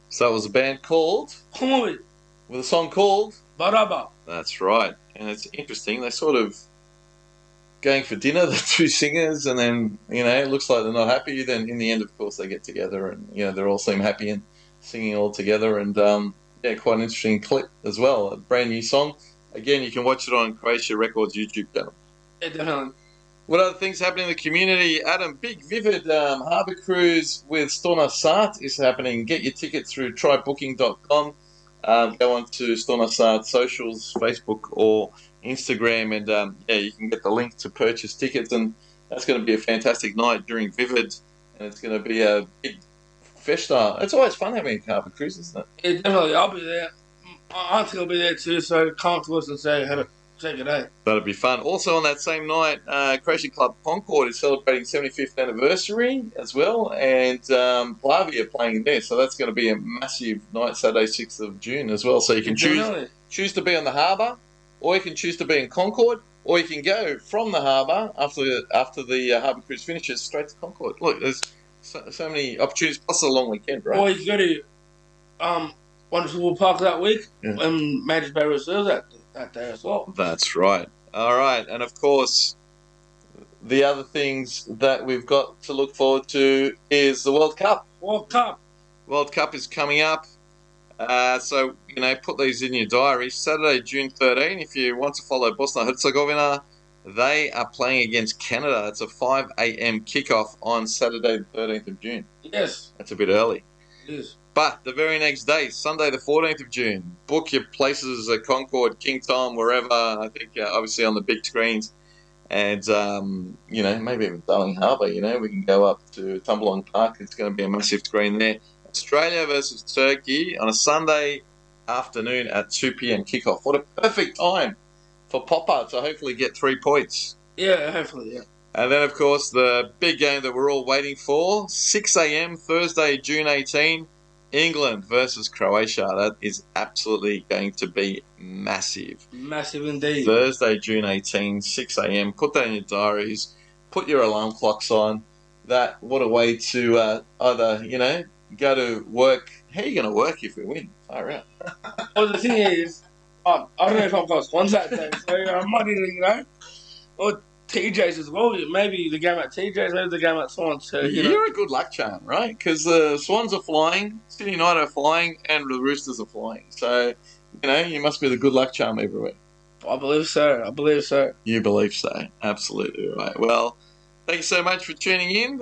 So it was a band called, Homovi, with a song called, Baraba. that's right. And it's interesting, they sort of going for dinner, the two singers, and then, it looks like they're not happy. Then in the end, of course, they get together and, they all seem happy and singing all together. And, quite an interesting clip as well. A brand new song. Again, you can watch it on Croatia Records YouTube channel. Yeah, definitely. What other things happening in the community? Adam, big Vivid Harbour Cruise with Stona Sart is happening. Get your tickets through trybooking.com. Go on to Stona Sart socials, Facebook or Instagram, and you can get the link to purchase tickets. And that's going to be a fantastic night during Vivid, and it's going to be a big festa. It's always fun having a Harbour Cruise, isn't it? Yeah, definitely. I'll be there. My auntie will be there too, so come to us and say, have a good day. That'll be fun. Also on that same night, Croatia Club Concord is celebrating 75th anniversary as well, and Blavi are playing there, so that's going to be a massive night, Saturday 6th of June as well. So you can choose to be on the harbour, or you can choose to be in Concord, or you can go from the harbour after the Harbour Cruise finishes straight to Concord. Look, there's so many opportunities, plus a long weekend, right? Or you can go to Wonderful Park that week, and Magic Bay Reserve that day as well. That's right. All right, and of course, the other things that we've got to look forward to is the World Cup. World Cup is coming up. So, put these in your diary. Saturday, June 13, if you want to follow Bosnia Herzegovina, they are playing against Canada. It's a 5 a.m. kickoff on Saturday, the 13th of June. Yes. That's a bit early. It is. But the very next day, Sunday the 14th of June, book your places at Concord, King Tom, wherever, I think obviously on the big screens. And, maybe even Darling Harbour, we can go up to Tumbalong Park. It's going to be a massive screen there. Australia versus Turkey on a Sunday afternoon at 2 p.m. kickoff. What a perfect time for Popper to hopefully get 3 points. Yeah, hopefully, yeah. And then, of course, the big game that we're all waiting for, 6 a.m. Thursday, June 18, England versus Croatia. That is absolutely going to be massive. Massive indeed. Thursday, June 18, 6 a.m. Put that in your diaries. Put your alarm clocks on. What a way to either, go to work. How are you going to work if we win? Far out. Well, the thing is, I don't know if I've got swans that day, so I might either, or TJ's as well. Maybe the game at TJ's, maybe the game at Swans. So, You're a good luck charm, right? Because the Swans are flying, Sydney United are flying, and the Roosters are flying. So, you must be the good luck charm everywhere. I believe so. You believe so. Absolutely right. Well, thank you so much for tuning in.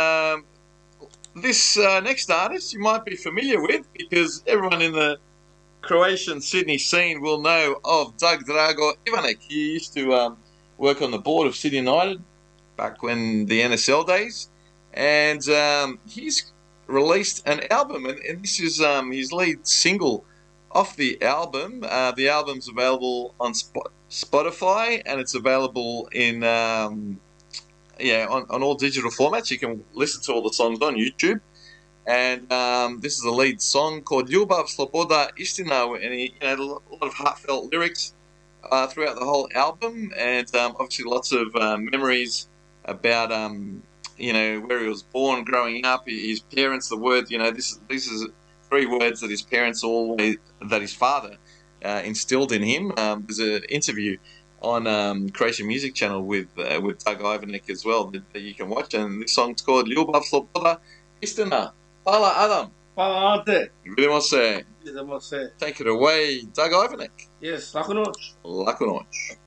This next artist you might be familiar with because everyone in the Croatian Sydney scene will know of Doug Drago Ivanek. He used to work on the board of Sydney United back when the NSL days, and he's released an album, and this is his lead single off the album. The album's available on Spotify, and it's available in on all digital formats. You can listen to all the songs on YouTube. And this is a lead song called Ljubav, Sloboda, Istina, and he had a lot of heartfelt lyrics throughout the whole album, and obviously lots of memories about where he was born, growing up, his parents, the words, this is 3 words that his father instilled in him. There's an interview on Croatian Music Channel with Doug Ivanek as well that you can watch, and this song's called Ljubav, Sloboda, Istina. Hvala, Adam. Hvala, Ante. Vidimo se. Take it away, Doug Ivanek. Yes, laku noć. Laku noć.